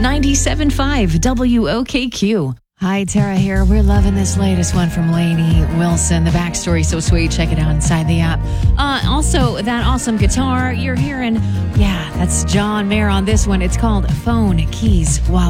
97.5 WOKQ. Hi, Tara here. We're loving this latest one from Lainey Wilson. The backstory so sweet. Check it out inside the app. Also, that awesome guitar you're hearing. Yeah, that's John Mayer on this one. It's called Phone Keys While